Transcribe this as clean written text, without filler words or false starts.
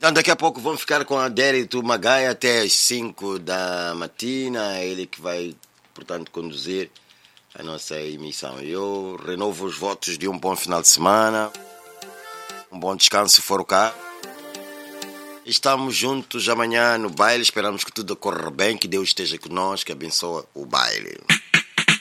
Então, daqui a pouco vamos ficar com a Dérito Magaia até às 5 da matina. É ele que vai, portanto, conduzir a nossa emissão. Eu renovo os votos de um bom final de semana, um bom descanso se for o caso. Estamos juntos amanhã no baile. Esperamos que tudo corra bem, que Deus esteja conosco, que abençoe o baile.